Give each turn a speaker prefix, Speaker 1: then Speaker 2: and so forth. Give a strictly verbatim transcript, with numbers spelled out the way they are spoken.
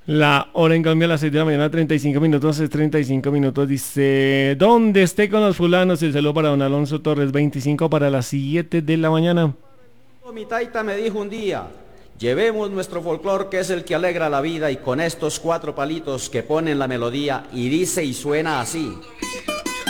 Speaker 1: La hora en Colombia a las seis de la mañana, treinta y cinco minutos, es treinta y cinco minutos, dice, ¿dónde esté con los fulanos? El saludo para don Alonso Torres, veinticinco para las siete de la mañana.
Speaker 2: Mi taita me dijo un día, llevemos nuestro folclor que es el que alegra la vida y con estos cuatro palitos que ponen la melodía y dice y suena así.